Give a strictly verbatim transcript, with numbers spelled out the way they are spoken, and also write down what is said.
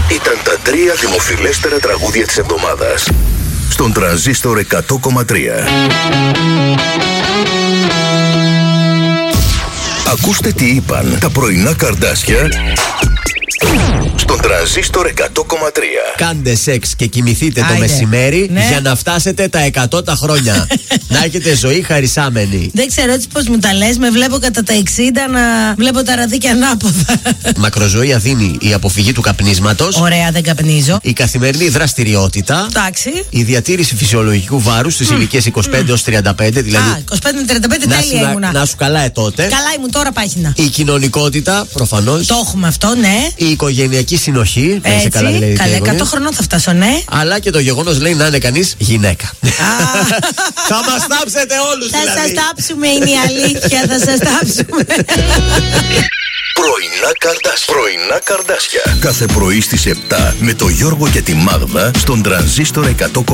ήταν τα τρία δημοφιλέστερα τραγούδια της εβδομάδας στον Τρανζίστορ εκατό κόμμα τρία. Ακούστε τι είπαν τα πρωινά καρδάσια στον Τρανζίστορ εκατό κόμμα τρία. Κάντε σεξ και κοιμηθείτε Άιντε. το μεσημέρι, ναι, για να φτάσετε τα εκατό τα χρόνια. Να έχετε ζωή χαρισάμενη. Δεν ξέρω έτσι πως μου τα λες. Με βλέπω κατά τα εξήντα να βλέπω τα ραδίκια ανάποδα. Μακροζωία δίνει η αποφυγή του καπνίσματος. Ωραία, δεν καπνίζω. Η καθημερινή δραστηριότητα. Εντάξει. Η διατήρηση φυσιολογικού βάρους στις mm. ηλικίες είκοσι πέντε έως τριάντα πέντε. Δηλαδή. Α, είκοσι πέντε με τριάντα πέντε τέλεια να, ήμουνα. Να σου καλά ε, τότε. Καλά ήμουν, τώρα πάχυνα. Η κοινωνικότητα, προφανώς. Το έχουμε αυτό, ναι. Η οικογενειακή συνοχή. Έτσι, καλά, λέει, καλά, εκατό χρονών θα φτάσω, ναι. Αλλά και το γεγονός, λέει, να είναι κανείς γυναίκα. Θα μας τάψετε όλους, θα δηλαδή. σας τάψουμε, είναι η αλήθεια, θα σας τάψουμε. Πρωινά Καρδάσια. Πρωινά Καρδάσια. Κάθε πρωί στις επτά με το Γιώργο και τη Μάγδα στον Τρανζίστορ εκατό κόμμα τρία.